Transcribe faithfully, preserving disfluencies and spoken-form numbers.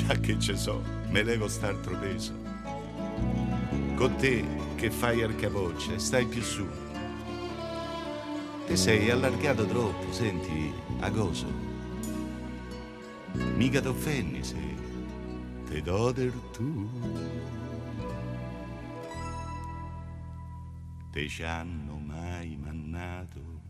già che ce so, me levo st'altro peso. Con te che fai arcavoce, stai più su. Te sei allargato troppo, senti, agoso. Mica t'offendi se te do del tu. Te ci hanno mai mannato